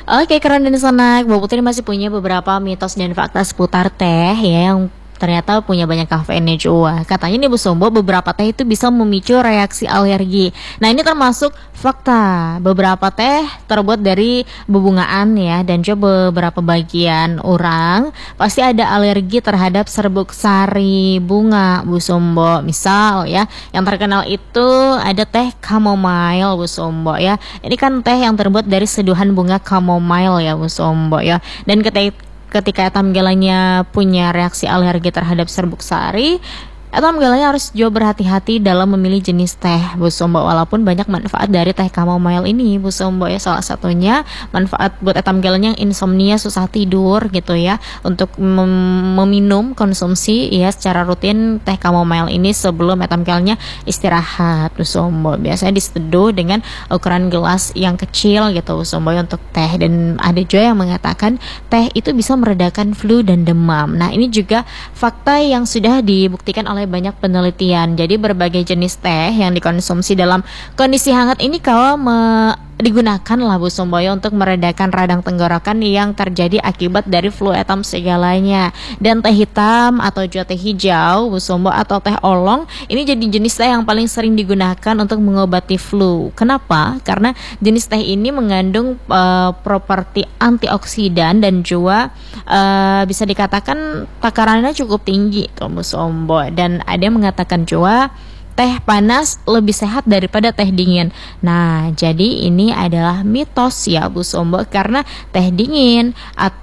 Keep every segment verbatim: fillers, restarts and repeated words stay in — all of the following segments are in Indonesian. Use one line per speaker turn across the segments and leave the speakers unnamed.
Oke, keren dan sonak. Bu Putri masih punya beberapa mitos dan fakta seputar teh ya yang ternyata punya banyak kafeinnya juga. Katanya nih Bu Sombo, beberapa teh itu bisa memicu reaksi alergi. Nah ini termasuk fakta. Beberapa teh terbuat dari bebungaan ya, dan juga beberapa bagian orang pasti ada alergi terhadap serbuk sari bunga Bu Sombo. Misal ya, yang terkenal itu ada teh chamomile Bu Sombo ya. Ini kan teh yang terbuat dari seduhan bunga chamomile ya Bu Sombo ya. Dan ketika ketika etam gelanya punya reaksi alergi terhadap serbuk sari, etam gelanya harus jauh berhati-hati dalam memilih jenis teh Bu Sombo. Walaupun banyak manfaat dari teh chamomile ini Bu Sombo ya, salah satunya manfaat buat etam gelanya yang insomnia, susah tidur gitu ya, untuk mem- meminum konsumsi ya secara rutin teh chamomile ini sebelum etam gelanya istirahat Bu Sombo. Biasanya diseduh dengan ukuran gelas yang kecil gitu Bu Sombo ya untuk teh. Dan ada juga yang mengatakan teh itu bisa meredakan flu dan demam. Nah ini juga fakta yang sudah dibuktikan oleh banyak penelitian. Jadi berbagai jenis teh yang dikonsumsi dalam kondisi hangat ini kalau me- digunakan lah Bu Sombo ya untuk meredakan radang tenggorokan yang terjadi akibat dari flu etam segalanya. Dan teh hitam atau juga teh hijau Bu Sombo atau teh oolong ini jadi jenis teh yang paling sering digunakan untuk mengobati flu. Kenapa? Karena jenis teh ini mengandung uh, properti antioksidan dan juga uh, bisa dikatakan takarannya cukup tinggi tuh Bu Sombo. Dan ada yang mengatakan juga teh panas lebih sehat daripada teh dingin. Nah, jadi ini adalah mitos ya Bu Sombo, karena teh dingin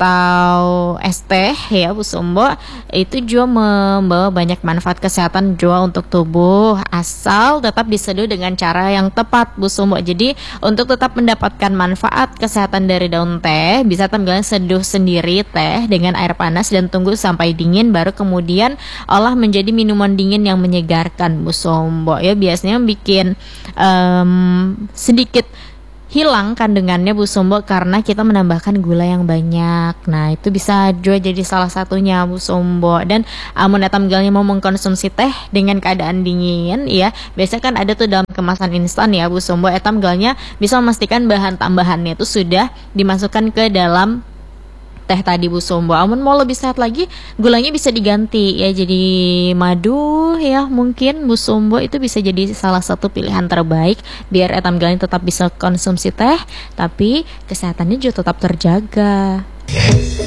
atau es teh ya Bu Sombo itu juga membawa banyak manfaat kesehatan juga untuk tubuh, asal tetap diseduh dengan cara yang tepat Bu Sombo. Jadi untuk tetap mendapatkan manfaat kesehatan dari daun teh, bisa tampilan seduh sendiri teh dengan air panas dan tunggu sampai dingin, baru kemudian olah menjadi minuman dingin yang menyegarkan Bu Sombo. Ya biasanya bikin um, sedikit hilang kandungannya Bu Sombo karena kita menambahkan gula yang banyak. Nah itu bisa juga jadi salah satunya Bu Sombo. Dan amun etam gelnya mau mengkonsumsi teh dengan keadaan dingin ya, biasanya kan ada tuh dalam kemasan instan ya Bu Sombo, etam gelnya bisa memastikan bahan tambahannya itu sudah dimasukkan ke dalam teh tadi Bu Sombo. Amun mau lebih sehat lagi, gulanya bisa diganti ya jadi madu ya, mungkin Bu Sombo itu bisa jadi salah satu pilihan terbaik biar etam gelanya tetap bisa konsumsi teh tapi kesehatannya juga tetap terjaga.